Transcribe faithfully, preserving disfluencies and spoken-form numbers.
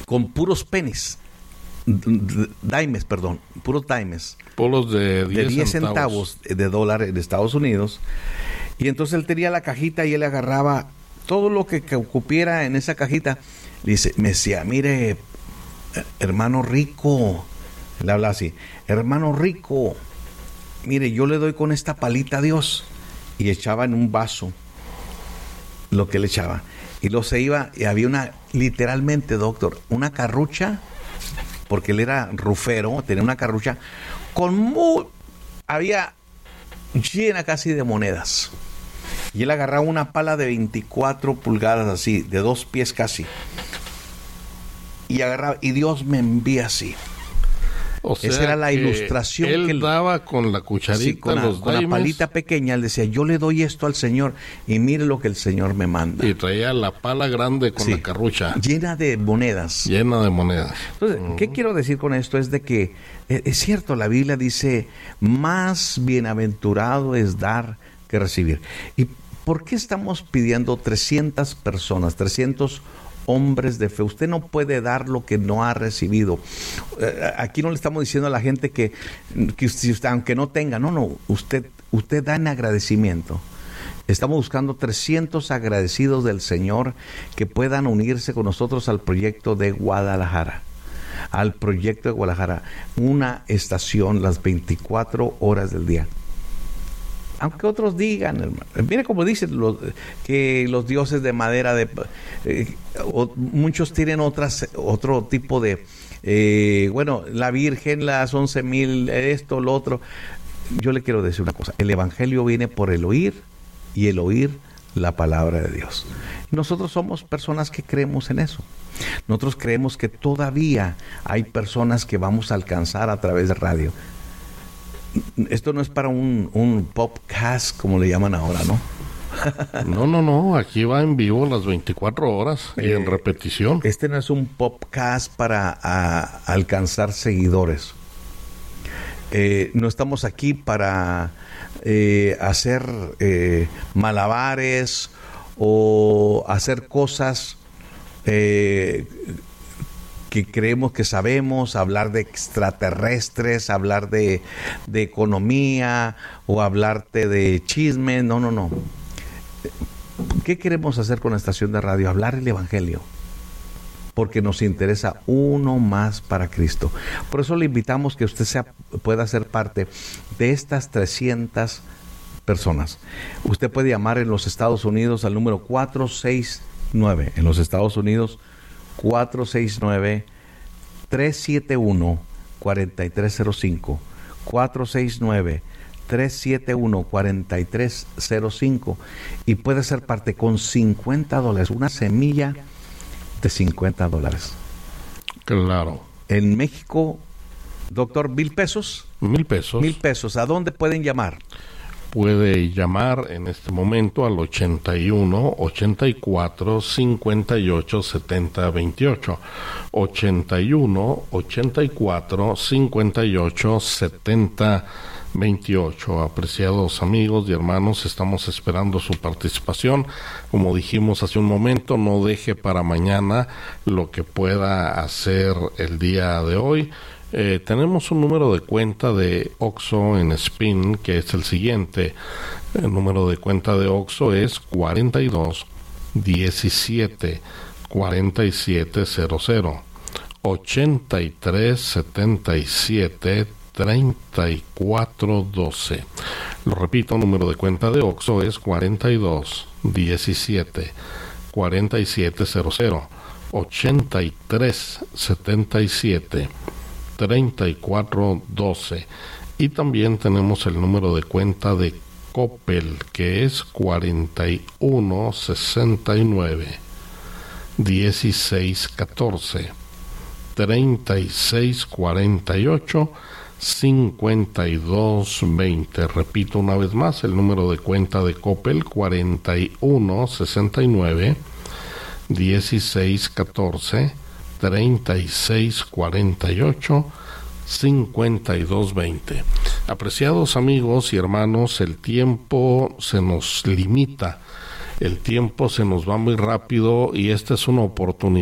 con puros pennies, dimes, perdón, puros dimes. Puros de diez centavos de dólar en Estados Unidos. Y entonces él tenía la cajita y él agarraba todo lo que, que cupiera en esa cajita. Dice, me decía, mire, hermano rico, le habla así, hermano rico, mire, yo le doy con esta palita a Dios. Y echaba en un vaso lo que le echaba. Y luego se iba, y había una, literalmente, doctor, una carrucha, porque él era rufero, tenía una carrucha, con muy, había llena casi de monedas. Y él agarraba una pala de veinticuatro pulgadas así, de dos pies casi. Y agarraba, y Dios me envía así. O sea, esa era la ilustración él que él daba con la cucharita, sí, con, los la, con la palita pequeña. Él decía, yo le doy esto al Señor y mire lo que el Señor me manda. Y traía la pala grande con sí, la carrucha llena de monedas. Llena de monedas. Entonces, uh-huh. ¿qué quiero decir con esto? Es de que es, es cierto, la Biblia dice, más bienaventurado es dar que recibir. ¿Y por qué estamos pidiendo trescientas personas, trescientos hombres de fe? Usted no puede dar lo que no ha recibido. Aquí no le estamos diciendo a la gente que, que usted, aunque no tenga, no, no, usted, usted da en agradecimiento. Estamos buscando trescientos agradecidos del Señor que puedan unirse con nosotros al proyecto de Guadalajara. Al proyecto de Guadalajara. Una estación las veinticuatro horas del día. Aunque otros digan, hermano, mire como dicen los, que los dioses de madera, de eh, o, muchos tienen otras, otro tipo de, eh, bueno, la Virgen, las once mil, esto, lo otro. Yo le quiero decir una cosa, el Evangelio viene por el oír y el oír la palabra de Dios. Nosotros somos personas que creemos en eso. Nosotros creemos que todavía hay personas que vamos a alcanzar a través de radio. Esto no es para un, un podcast, como le llaman ahora, ¿no? No, no, no. Aquí va en vivo las veinticuatro horas y eh, en repetición. Este no es un podcast para a, alcanzar seguidores. Eh, no estamos aquí para eh, hacer eh, malabares o hacer cosas eh, que creemos que sabemos, hablar de extraterrestres, hablar de, de economía o hablarte de chisme. No, no, no. ¿Qué queremos hacer con la estación de radio? Hablar el Evangelio. Porque nos interesa uno más para Cristo. Por eso le invitamos que usted sea, pueda ser parte de estas trescientas personas. Usted puede llamar en los Estados Unidos al número cuatro seis nueve. En los Estados Unidos, cuatro seis nueve, tres siete uno, cuatro tres cero cinco. cuatro seis nueve, tres siete uno, cuatro tres cero cinco. Y puede ser parte con cincuenta dólares. Una semilla de cincuenta dólares. Claro. En México, doctor, mil pesos. Mil pesos. Mil pesos. ¿A dónde pueden llamar? Puede llamar en este momento al ochenta y uno, ochenta y cuatro, cincuenta y ocho, setenta, veintiocho. ochenta y uno, ochenta y cuatro, cincuenta y ocho, setenta, veintiocho. Apreciados amigos y hermanos, estamos esperando su participación. Como dijimos hace un momento, no deje para mañana lo que pueda hacer el día de hoy. Eh, tenemos un número de cuenta de Oxxo en Spin que es el siguiente. El número de cuenta de Oxxo es cuarenta y dos, diecisiete, cuarenta y siete cero cero, ochenta y tres, setenta y siete, treinta y cuatro doce. Lo repito, el número de cuenta de Oxxo es cuarenta y dos, diecisiete, cuarenta y siete cero cero, ochenta y tres, setenta y siete, treinta y cuatro doce. Y también tenemos el número de cuenta de Coppel, que es cuarenta y uno, sesenta y nueve, dieciséis catorce, treinta y seis cuarenta y ocho, cincuenta y dos veinte. Repito una vez más, el número de cuenta de Coppel, cuarenta y uno, sesenta y nueve, dieciséis catorce, treinta y seis cuarenta y ocho, cincuenta y dos veinte. Apreciados amigos y hermanos, el tiempo se nos limita, el tiempo se nos va muy rápido y esta es una oportunidad